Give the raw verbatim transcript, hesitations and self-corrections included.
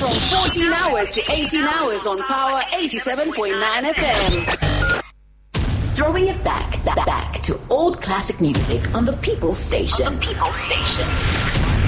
from fourteen hours to eighteen hours on Power eighty-seven point nine F M. Throwing it back, back, back to old classic music on the People's Station. On the People's Station.